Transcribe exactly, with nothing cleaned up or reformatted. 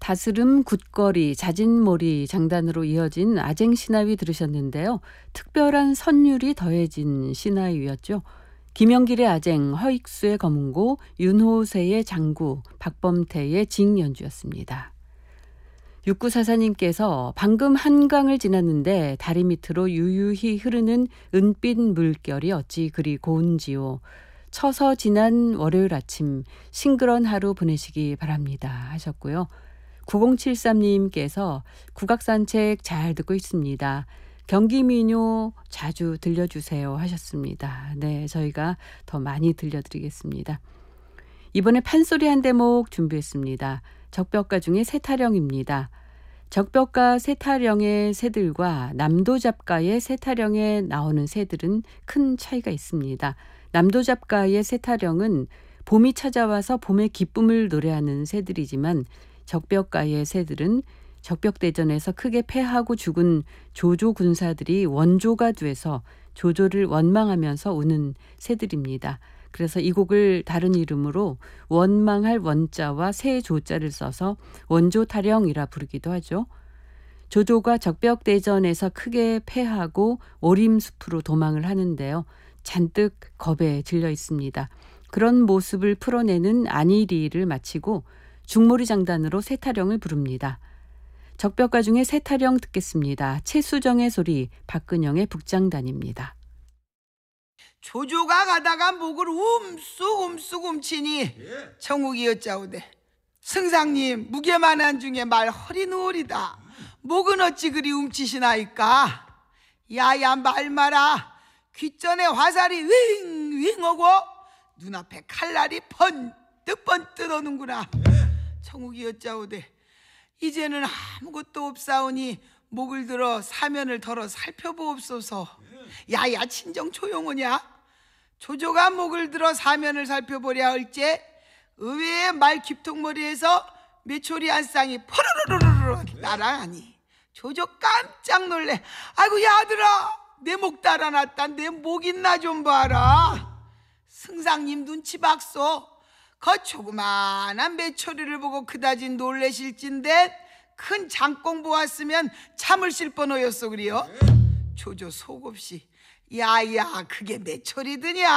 다스름, 굿거리, 자진몰이 장단으로 이어진 아쟁 신하위 들으셨는데요. 특별한 선율이 더해진 신하위였죠. 김영길의 아쟁, 허익수의 검은고, 윤호세의 장구, 박범태의 징 연주였습니다. 육구사사님께서 방금 한강을 지났는데 다리 밑으로 유유히 흐르는 은빛 물결이 어찌 그리 고운지요. 쳐서 지난 월요일 아침 싱그런 하루 보내시기 바랍니다 하셨고요. 구공칠삼님께서 국악산책 잘 듣고 있습니다. 경기민요 자주 들려주세요 하셨습니다. 네, 저희가 더 많이 들려드리겠습니다. 이번에 판소리 한 대목 준비했습니다. 적벽가 중에 세타령입니다. 적벽가 세타령의 새들과 남도잡가의 세타령에 나오는 새들은 큰 차이가 있습니다. 남도잡가의 세타령은 봄이 찾아와서 봄의 기쁨을 노래하는 새들이지만 적벽가의 새들은 적벽대전에서 크게 패하고 죽은 조조 군사들이 원조가 돼서 조조를 원망하면서 우는 새들입니다. 그래서 이 곡을 다른 이름으로 원망할 원자와 새 조자를 써서 원조타령이라 부르기도 하죠. 조조가 적벽대전에서 크게 패하고 오림숲으로 도망을 하는데요. 잔뜩 겁에 질려 있습니다. 그런 모습을 풀어내는 안일이를 마치고 중몰이 장단으로 세타령을 부릅니다. 적벽가 중에 세타령 듣겠습니다. 최수정의 소리, 박근영의 북장단입니다. 조조가 가다가 목을 움쑥 움쑥 움치니 예. 청욱이었자오대 승상님 무게만한 중에 말 허리 누울이다. 목은 어찌 그리 움치시나이까. 야야 말 마라. 귓전에 화살이 윙윙하고 눈앞에 칼날이 번뜩 번뜩 오는구나. 예. 청욱이었자오대 이제는 아무것도 없사오니 목을 들어 사면을 덜어 살펴보옵소서. 예. 야야 친정 조용하냐. 조조가 목을 들어 사면을 살펴보랴 할제 의외의 말 깊통머리에서 메초리 한 쌍이 포르르르르 날아가니 조조 깜짝 놀래. 아이고 야들아 내 목 달아났다. 내 목 있나 좀 봐라. 승상님 눈치 박소. 거 조그만한 메초리를 보고 그다지 놀래실진데 큰 장꽁 보았으면 참으실 뻔하였어 그리요. 조조 속없이 야야 그게 메초리드냐.